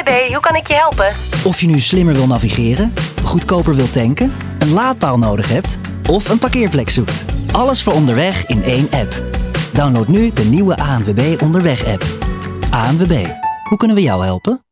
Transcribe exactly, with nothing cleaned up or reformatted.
B, hoe kan ik je helpen? Of je nu slimmer wil navigeren, goedkoper wilt tanken, een laadpaal nodig hebt of een parkeerplek zoekt. Alles voor onderweg in één app. Download nu de nieuwe A N W B Onderweg-app. A N W B, hoe kunnen we jou helpen?